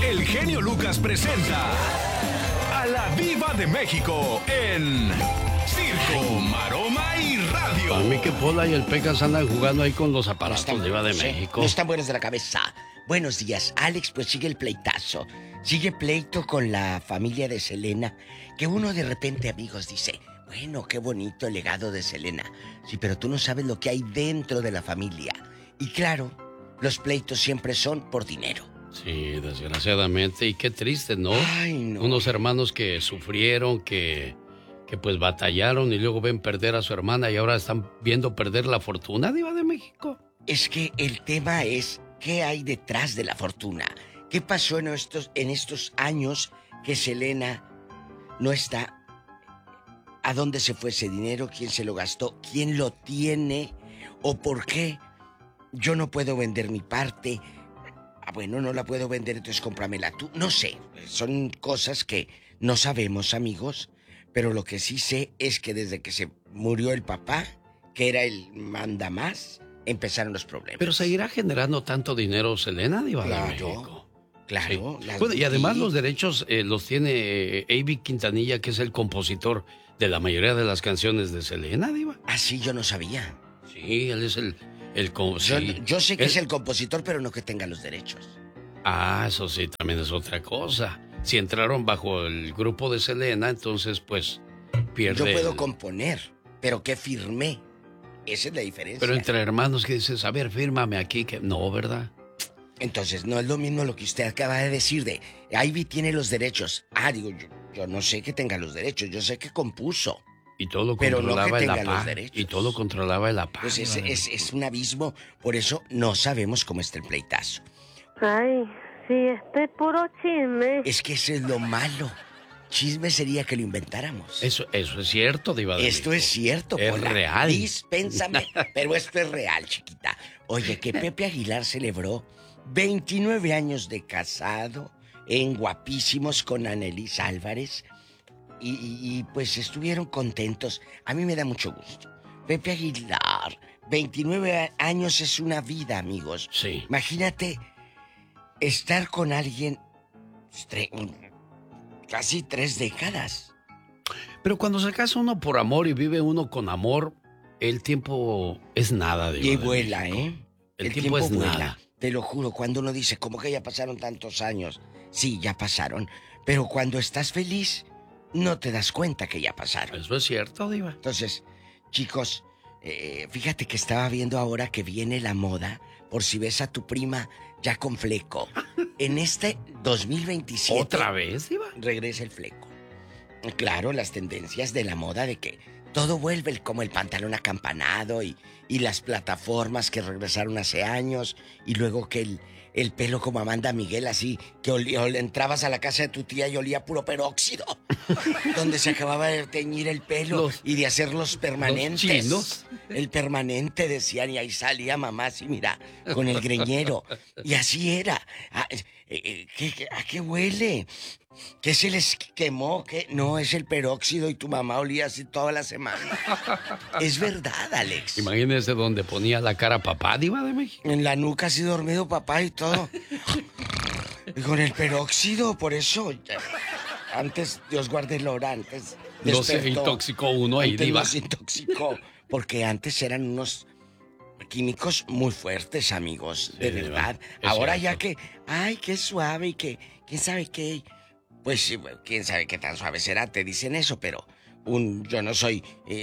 el genio Lucas presenta a la Diva de México en Circo, Maroma y Radio. Para mí que Pola y el Pecas andan jugando ahí con los aparatos Diva de México. No están buenos de la cabeza. Buenos días, Alex, pues sigue el pleitazo. Sigue pleito con la familia de Selena, que uno de repente, amigos, dice, bueno, qué bonito el legado de Selena. Sí, pero tú no sabes lo que hay dentro de la familia. Y claro, los pleitos siempre son por dinero. Sí, desgraciadamente, y qué triste, ¿no? Ay, no. Unos hermanos que sufrieron, que pues batallaron y luego ven perder a su hermana y ahora están viendo perder la fortuna, Diva de México. Es que el tema es, ¿qué hay detrás de la fortuna? ¿Qué pasó en estos años que Selena no está? ¿A dónde se fue ese dinero? ¿Quién se lo gastó? ¿Quién lo tiene? ¿O por qué yo no puedo vender mi parte? Ah, bueno, no la puedo vender, entonces cómpramela tú. No sé, son cosas que no sabemos, amigos. Pero lo que sí sé es que desde que se murió el papá, que era el mandamás, empezaron los problemas. Pero seguirá generando tanto dinero Selena, Diva de México. Claro. Sí. Bueno, y además los derechos los tiene Avi Quintanilla, que es el compositor de la mayoría de las canciones de Selena, Diva. Ah, sí, yo no sabía. Sí, él es el sí. Yo sé que es el compositor, pero no que tenga los derechos. Ah, eso sí, también es otra cosa. Si entraron bajo el grupo de Selena, entonces pues pierde. Yo puedo componer, pero que firmé. Esa es la diferencia. Pero entre hermanos que dices, a ver, fírmame aquí, que no, ¿verdad? Entonces, no es lo mismo lo que usted acaba de decir de Ivy tiene los derechos. Ah, digo, yo no sé que tenga los derechos, yo sé que compuso. Y todo lo pero controlaba no que el tenga los APA. derechos. Y todo lo controlaba el APA. Pues es un abismo, por eso no sabemos cómo está el pleitazo. Ay, sí, puro chisme. Es que eso es lo malo. Chisme sería que lo inventáramos. Eso es cierto, Diva de Esto México. es cierto, Es Pola. real. Dispénsame, pero esto es real, chiquita. Oye, que Pepe Aguilar celebró 29 años de casado en Guapísimos con Annelise Álvarez y pues estuvieron contentos. A mí me da mucho gusto. Pepe Aguilar, 29 años es una vida, amigos. Sí. Imagínate estar con alguien casi 3 décadas. Pero cuando se casa uno por amor y vive uno con amor, el tiempo es nada, Diva Y de vuela, México. ¿eh? El tiempo es vuela. nada. Te lo juro, cuando uno dice, ¿cómo que ya pasaron tantos años? Sí, ya pasaron. Pero cuando estás feliz, no te das cuenta que ya pasaron. Eso es cierto, Diva. Entonces, chicos, fíjate que estaba viendo ahora que viene la moda, por si ves a tu prima ya con fleco. En este 2027... ¿Otra vez, Diva? Regresa el fleco. Claro, las tendencias de la moda de que todo vuelve como el pantalón acampanado y las plataformas que regresaron hace años y luego que el pelo como Amanda Miguel así, que entrabas a la casa de tu tía y olía puro peróxido, donde se acababa de teñir el pelo y de hacer los permanentes. Los chinos. El permanente decían y ahí salía mamá así, mira, con el greñero. Y así era. ¿A qué huele? ¿Qué se les quemó? ¿Qué? No, es el peróxido y tu mamá olía así toda la semana. Es verdad, Alex. Imagínese donde ponía la cara papá, Diva de México. En la nuca así dormido papá y todo. Y con el peróxido, por eso. Antes, Dios guarde el hora, antes No se despertó. intoxicó uno ahí, Antes Diva. no se intoxicó. Porque antes eran unos químicos muy fuertes, amigos. Sí, de verdad. es Ahora cierto. ya que, ay, qué suave y que, quién sabe qué. Pues sí, bueno, quién sabe qué tan suave será, te dicen eso, pero yo no soy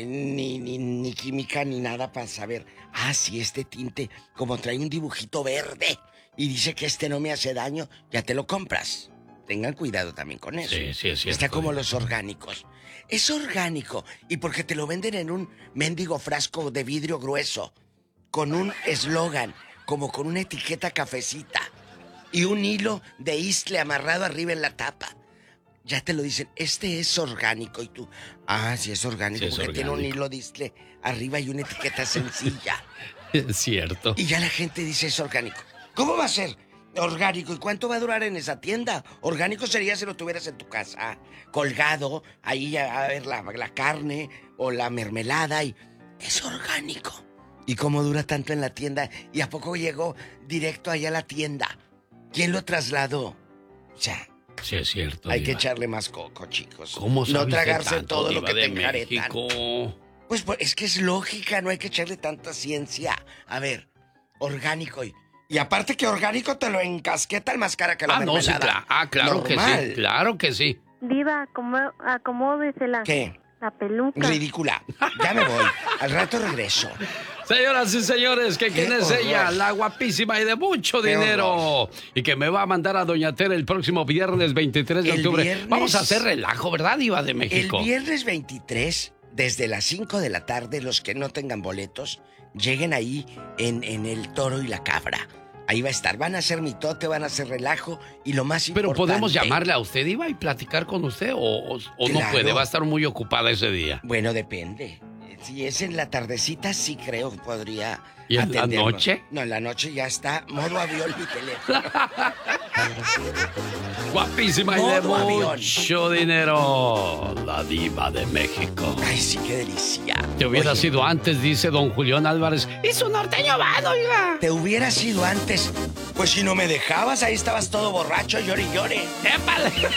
ni química ni nada para saber. Ah, sí, este tinte, como trae un dibujito verde y dice que este no me hace daño, ya te lo compras. Tengan cuidado también con eso. Sí, sí, es cierto. Está como los orgánicos. Es orgánico y porque te lo venden en un mendigo frasco de vidrio grueso, con un eslogan, como con una etiqueta cafecita y un hilo de isle amarrado arriba en la tapa. Ya te lo dicen, este es orgánico. Y tú, sí es orgánico, Sí, es porque tiene un orgánico. hilo de isle arriba y una etiqueta sencilla. Es cierto. Y ya la gente dice, es orgánico. ¿Cómo va a ser orgánico? ¿Y cuánto va a durar en esa tienda? Orgánico sería si lo tuvieras en tu casa, colgado, ahí a ver la carne o la mermelada. Y es orgánico. ¿Y cómo dura tanto en la tienda? ¿Y a poco llegó directo allá a la tienda? ¿Quién lo trasladó? O sea, sí, es cierto. hay que Diva. echarle más coco, chicos. ¿Cómo sabe no usted tragarse tanto, todo lo Diva que de te enjaretan. México? Pues es que es lógica, no hay que echarle tanta ciencia. A ver, orgánico. Y aparte que orgánico te lo encasqueta el más cara que la No, sí, mermelada. claro Normal. que sí, claro que sí. Diva, acomódese ¿Qué? la peluca. Ridícula. Ya me voy. Al rato regreso. Señoras y señores, ¿quién Qué es horror. ella? La guapísima y de mucho Qué dinero. horror. Y que me va a mandar a Doña Tere el próximo viernes 23 de El octubre. viernes- Vamos a hacer relajo, ¿verdad, Diva de México? El viernes 23, desde las 5 de la tarde, los que no tengan boletos, lleguen ahí en el Toro y la Cabra. Ahí va a estar. Van a hacer mitote, van a hacer relajo y lo más Pero importante... podemos llamarle a usted, Diva, y platicar con usted o no Claro. puede, va a estar muy ocupada ese día. Bueno, depende. Si es en la tardecita, sí creo que podría ¿Y en la atendernos. noche? No, en la noche ya está modo avión mi teléfono. Guapísima y de Modo avión. mucho dinero. La Diva de México. Ay, sí, qué delicia. Te hubiera Oye, sido antes, dice don Julián Álvarez. ¡Y su norteño van, oiga! Te hubiera sido antes. Pues si no me dejabas, ahí estabas todo borracho, llore y llore. ¡Épale!